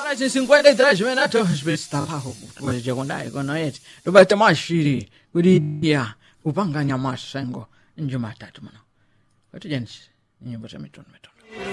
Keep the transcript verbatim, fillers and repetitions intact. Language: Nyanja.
horas e cinquenta e três minutos. Estava hoje com a economia. Do bate mais shiri. Kudia kupanganya masengo njumatatu mano. Watu jens nyimbo za mituno mituno.